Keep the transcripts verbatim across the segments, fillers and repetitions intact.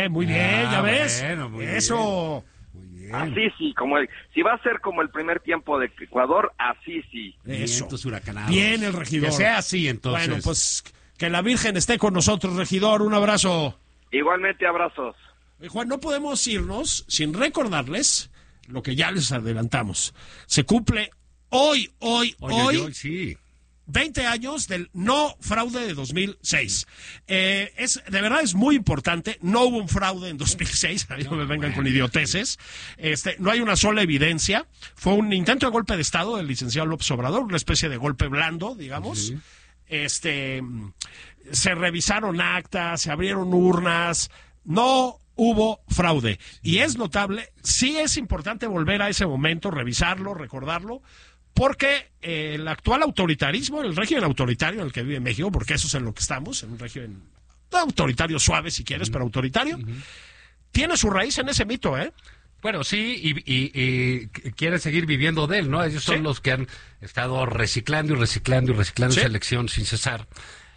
Eh, muy bien, ah, ya ves. Bueno, muy Eso. Bien. Muy bien. Así sí, como el, si va a ser como el primer tiempo de Ecuador, así sí. Eso. Vientos huracanados. Bien el regidor. Que sea así, entonces. Bueno, pues que la Virgen esté con nosotros, regidor. Un abrazo. Igualmente, abrazos. Eh, Juan, no podemos irnos sin recordarles lo que ya les adelantamos. Se cumple hoy, hoy, Oye, hoy, hoy sí. veinte años del no fraude de dos mil seis. Eh, es, de verdad es muy importante. No hubo un fraude en dos mil seis. No, no me vengan bueno. con idioteces. Este, no hay una sola evidencia. Fue un intento de golpe de Estado del licenciado López Obrador, una especie de golpe blando, digamos. Sí. Este, se revisaron actas, se abrieron urnas. No hubo fraude. Y es notable, sí es importante volver a ese momento, revisarlo, recordarlo, porque eh, el actual autoritarismo, el régimen autoritario en el que vive México, porque eso es en lo que estamos, en un régimen autoritario suave si quieres, uh-huh. pero autoritario, uh-huh. tiene su raíz en ese mito, ¿eh? Bueno, sí, y, y, y quieren seguir viviendo de él, ¿no? Ellos son ¿Sí? los que han estado reciclando y reciclando y reciclando ¿Sí? esa elección sin cesar.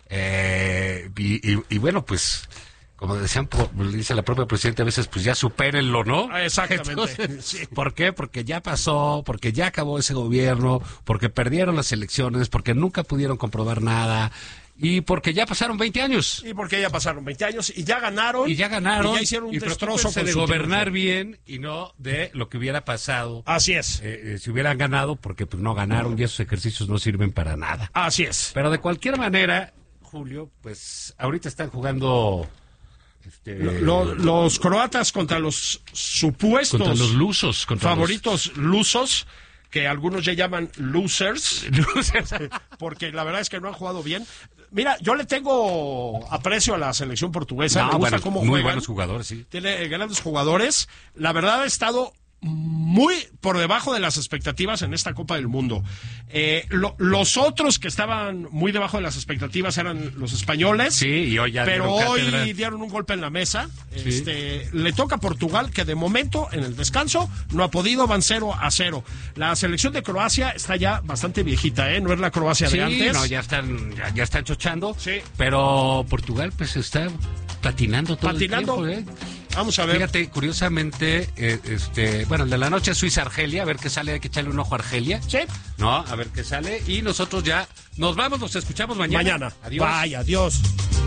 Eh, y, y, y bueno, pues... como decían, por, dice la propia presidenta, a veces pues ya supérenlo, ¿no? Exactamente. Entonces, sí. ¿por qué? Porque ya pasó, porque ya acabó ese gobierno, porque perdieron las elecciones, porque nunca pudieron comprobar nada y porque ya pasaron veinte años. Y porque ya pasaron veinte años y ya ganaron. Y ya ganaron. Y ya hicieron un y destrozo con de su gobernar triunfo. bien y no de lo que hubiera pasado. Así es. Eh, eh, si hubieran ganado, porque pues no ganaron y esos ejercicios no sirven para nada. Así es. Pero de cualquier manera, Julio, pues ahorita están jugando... Este, lo, lo, los croatas contra los supuestos contra los lusos, contra favoritos los... lusos, que algunos ya llaman losers, porque la verdad es que no han jugado bien. Mira, yo le tengo aprecio a la selección portuguesa, no, me gusta bueno, cómo muy juegan. buenos jugadores, sí. Tiene grandes jugadores. La verdad ha estado muy por debajo de las expectativas en esta Copa del Mundo. Eh, lo, los otros que estaban muy debajo de las expectativas eran los españoles. Sí, y hoy ya pero dieron hoy cátedra. dieron un golpe en la mesa. Sí. Este, le toca a Portugal, que de momento en el descanso no ha podido, van cero a cero. La selección de Croacia está ya bastante viejita, ¿eh? No es la Croacia sí, de antes. no, ya están, ya, ya están chochando. Sí. Pero Portugal pues está patinando todo patinando. el tiempo, ¿eh? Vamos a ver. Fíjate, curiosamente, eh, este, bueno, el de la noche es Suiza-Argelia, a ver qué sale, hay que echarle un ojo a Argelia. Sí. No, a ver qué sale. Y nosotros ya nos vamos, nos escuchamos mañana. Mañana. Adiós. Bye, adiós.